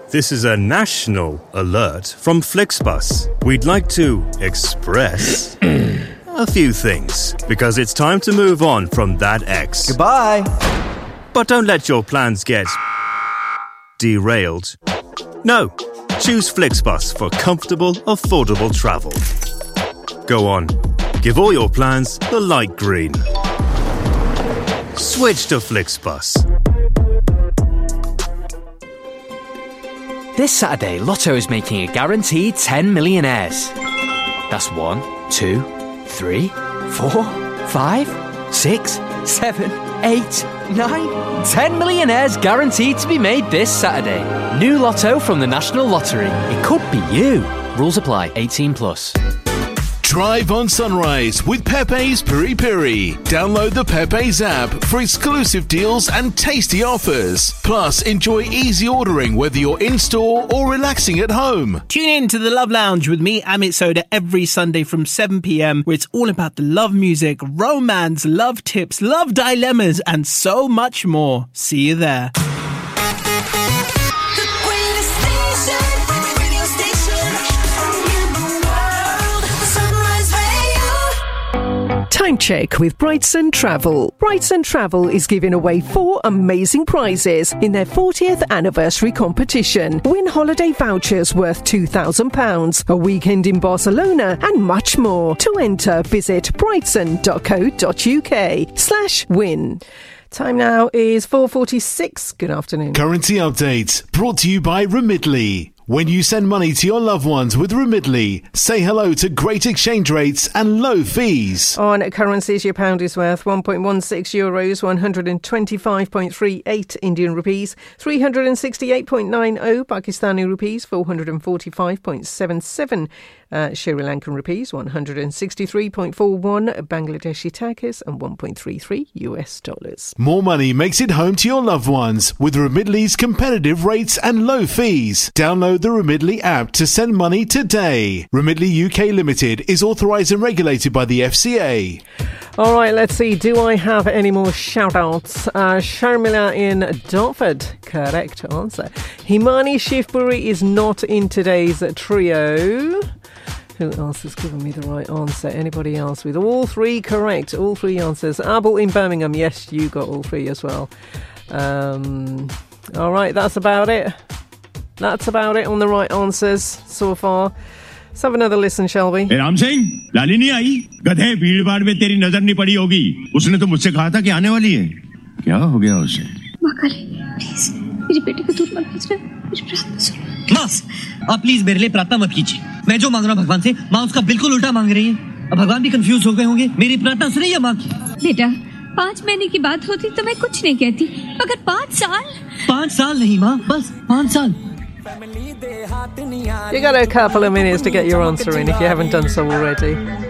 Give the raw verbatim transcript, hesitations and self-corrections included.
This is a national alert from Flixbus. We'd like to express a few things because it's time to move on from that ex. Goodbye. But don't let your plans get derailed. No, choose Flixbus for comfortable, affordable travel. Go on, give all your plans the light green. Switch to Flixbus. This Saturday, Lotto is making a guaranteed ten millionaires. That's one, two, three, four, five, six, seven, eight, nine, ten millionaires guaranteed to be made this Saturday. New Lotto from the National Lottery. It could be you. Rules apply. eighteen plus. Drive on Sunrise with Pepe's Piri Piri. Download the Pepe's app for exclusive deals and tasty offers. Plus, enjoy easy ordering whether you're in-store or relaxing at home. Tune in to the Love Lounge with me, Amit Soda, every Sunday from seven p.m, where it's all about the love music, romance, love tips, love dilemmas, and so much more. See you there. Time check with Brightson Travel. Brightson Travel is giving away four amazing prizes in their fortieth anniversary competition. Win holiday vouchers worth two thousand pounds, a weekend in Barcelona, and much more. To enter, visit brightson.co.uk slash win. Time now is four forty-six. Good afternoon. Currency update brought to you by Remitly. When you send money to your loved ones with Remitly, say hello to great exchange rates and low fees. On currencies, your pound is worth one point one six euros, one hundred twenty-five point three eight Indian rupees, three hundred sixty-eight point nine zero Pakistani rupees, four hundred forty-five point seven seven uh, Sri Lankan rupees, one hundred sixty-three point four one Bangladeshi takas, and one point three three U S dollars. More money makes it home to your loved ones with Remitly's competitive rates and low fees. Download the Remitly app to send money today. Remitly U K Limited is authorised and regulated by the F C A. All right, let's see. Do I have any more shout-outs? Uh, Sharmila in Dartford. Correct answer. Himani Shivpuri is not in today's trio. Who else has given me the right answer? Anybody else with all three correct? All three answers. Abel in Birmingham. Yes, you got all three as well. Um, all right, that's about it. That's about it on the right answers so far. Let's have another listen, shall we? Hey, Ram Singh, लाली नहीं आई गधे भीड़ भाड़ में तेरी नजर नहीं पड़ी होगी उसने तो मुझसे कहा था कि आने वाली है क्या हो गया उसे माँ काली प्लीज मेरी बेटी को दूर मत भेजना मेरी प्रार्थना सुनो माँ आप प्लीज मेरे लिए प्रार्थना मत कीजिए मैं जो मांग रहा हूँ भगवान से माँ उसका बिल्कुल उल्टा मांग रही है अब भगवान भी कंफ्यूज हो गए होंगे मेरी प्रार्थना सुनिए माँ की बेटा पाँच महीने की बात होती तो मैं कुछ नहीं कहती मगर पाँच साल पाँच साल नहीं माँ बस पाँच साल. You got a couple of minutes to get your answer in if you haven't done so already.